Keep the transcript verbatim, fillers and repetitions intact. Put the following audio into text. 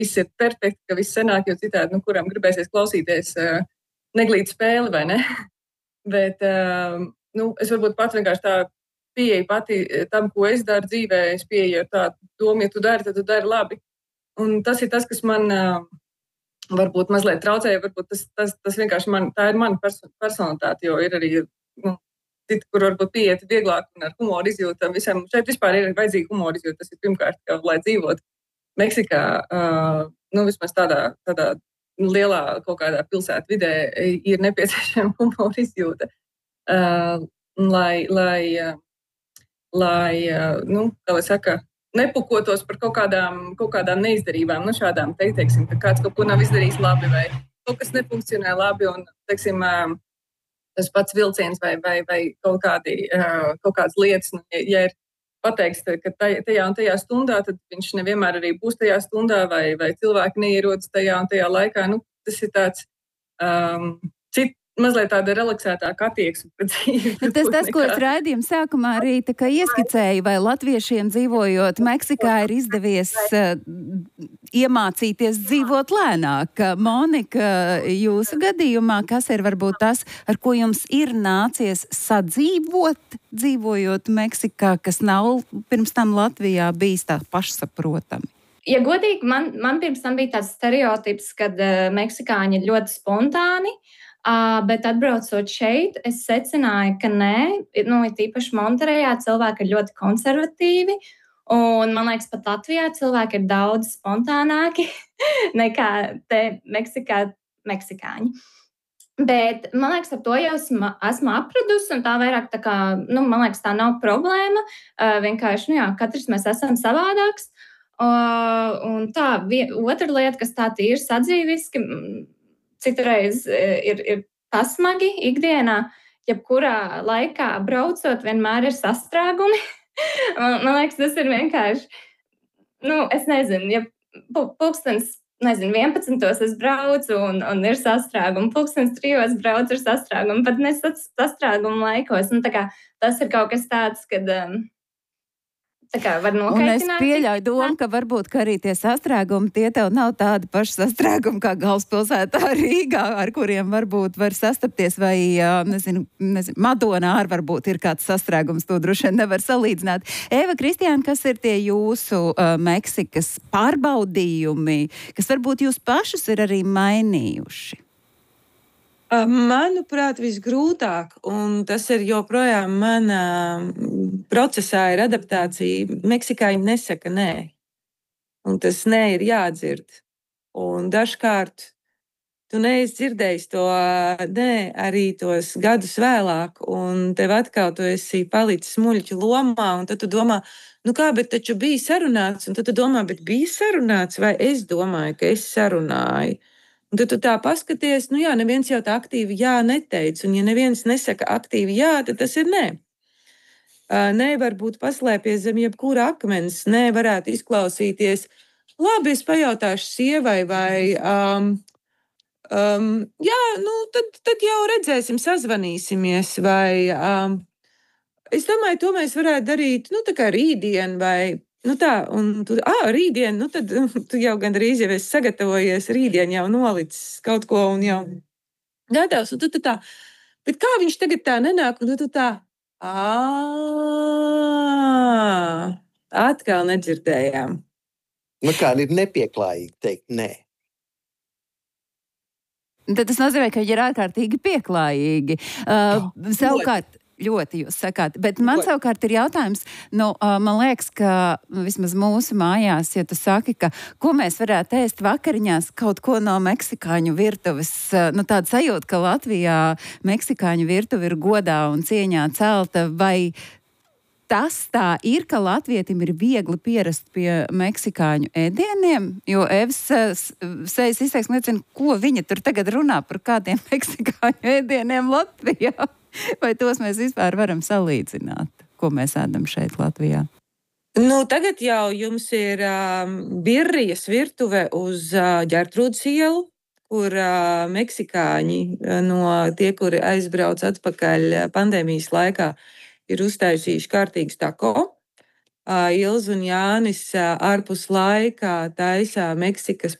viss ir perfekti, ka viss sanāk, jo citādi, nu, kuram gribēsies klausīties uh, neglītu spēli, vai ne? Bet, uh, nu, es varbūt pat vienkārši tā pieeja pati tam, ko es daru dzīvē, es pieeju ar tādu domu, ja tu dari, tad tu dari labi. Un tas ir tas, kas man uh, varbūt mazliet traucēja, varbūt tas, tas, tas vienkārši man, tā ir mana perso- personalitāte, jo ir arī, nu, citi, kur varbūt pieiet vieglāk un ar humoru izjūtam visam. Šeit vispār ir vajadzīga humoru izjūta, tas ir pirmkārt, ka, lai dzīvot Meksikā, uh, nu, vismaz tādā, tādā lielā kaut kādā pilsētu vidē ir nepieciešama humoru izjūta, uh, lai, lai, uh, lai uh, nu, kā lai saka, nepukotos par kaut kādām, kaut kādām neizdarībām, nu, šādām, te, teiksim, ka kāds kaut ko nav izdarījis labi vai kaut kas nefunkcionē labi un, teiksim, uh, tas pats vilciens vai, vai, vai kaut, kādi, uh, kaut kādas lietas, nu, ja, ja ir pateikts, ka tajā un tajā stundā, tad viņš nevienmēr arī būs tajā stundā vai, vai cilvēki neierodas tajā un tajā laikā. Nu, tas ir tāds um, cits. Mazliet tāda relaksētāka attieksme pret dzīvi. Tas tas, ko es raidījuma sākumā arī tā kā ieskicēju, vai latviešiem dzīvojot Meksikā ir izdevies uh, iemācīties dzīvot lēnāk. Monika, jūsu gadījumā, kas ir varbūt tas, ar ko jums ir nācies sadzīvot, dzīvojot Meksikā, kas nav pirms tam Latvijā bijis tā pašsaprotami? Ja godīgi, man, man pirms tam bija tāds stereotips, kad uh, meksikāņi ir ļoti spontāni. Uh, bet atbraucot šeit, es secināju, ka nē, nu, tīpaši Monterejā cilvēki ir ļoti konservatīvi. Un, man liekas, pat Latvijā cilvēki ir daudz spontānāki nekā te Meksikā meksikāņi. Bet, man liekas, ar to jau esmu, esmu apradusi, un tā vairāk tā kā, nu, man liekas, tā nav problēma. Uh, vienkārši, nu jā, katrs mēs esam savādāks. Uh, un tā, vien, otra lieta, kas tā tīri sadzīviski, citreiz ir, ir pasmagi ikdienā, jebkurā laikā braucot, vienmēr ir sastrēgumi. man, man liekas, tas ir vienkārši, nu, es nezinu, ja pulkstens, nezinu, vienpadsmitos es braucu un, un ir sastrēgumi, pulkstens trijos braucu ar sastrēgumu, pat ne sastrēgumu laikos. Nu, tā kā, tas ir kaut kas tāds, kad... Um, Un es pieļauju domu, ka varbūt ka arī tie sastrēgumi, tie tev nav tādi paši sastrēgumi kā galvaspilsētā Rīgā, ar kuriem varbūt var sastapties, vai, nezinu, nezinu Madonā ar varbūt ir kāds sastrēgums, to droši vien nevar salīdzināt. Eva, Kristiāna, kas ir tie jūsu uh, Meksikas pārbaudījumi, kas varbūt jūs pašus ir arī mainījuši? Manuprāt, visgrūtāk, un tas ir joprojām manā procesā, ir adaptācija. Meksikāņi nesaka nē, un tas nē ir jādzird. Un dažkārt tu neesi dzirdējis to nē arī tos gadus vēlāk, un tev atkal tu esi palicis muļķu lomā, un tad tu domā, nu kā, bet taču bija sarunāts, un tad tu domā, bet bija sarunāts, vai es domāju, ka es sarunāju. Un tad tu tā paskaties, nu jā, neviens jau tā aktīvi jā neteica, un ja neviens nesaka aktīvi jā, tad tas ir nē. Nē var būt paslēpies zem jebkura akmens, nē varētu izklausīties, labi, es pajautāšu sievai, vai, um, um, jā, nu tad, tad jau redzēsim, sazvanīsimies, vai, um, es domāju, to mēs varētu darīt, nu tā kā rītdien, vai, nu tā, un tu, ah, rītdien, nu tad tu jau gandrīz jau esi sagatavojies, rītdien jau nolicis kaut ko un jau gatavs, un tu, tu tā, bet kā viņš tagad tā nenāk, un tu, tu tā, ā, atkal nedzirdējām. Nu kā ir nepieklājīgi teikt nē? Tad tas nozīmē, ka viņi ir ārkārtīgi pieklājīgi. Uh, savukārt, ļoti jūs sakāt. Bet man savukārt ir jautājums, nu, man liekas, ka vismaz mūsu mājās, ja tu saki, ka ko mēs varētu ēst vakariņās, kaut ko no meksikāņu virtuves, nu tāda sajūta, ka Latvijā meksikāņu virtuve ir godā un cieņā celta, vai tas tā ir, ka latvietim ir viegli pierast pie meksikāņu ēdieniem, jo Evas sejas izteiksme liecina, ko viņa tur tagad runā par kādiem meksikāņu ēdieniem Latvijā. Vai tos mēs vispār varam salīdzināt, ko mēs ēdam šeit Latvijā? Nu, tagad jau jums ir um, birrijas virtuve uz uh, Ģertrūdes ielu, kur uh, meksikāņi uh, no tie, kuri aizbrauc atpakaļ uh, pandēmijas laikā, ir uztaisījuši kārtīgs tako. Ilza un Jānis ārpus laika taisa Meksikas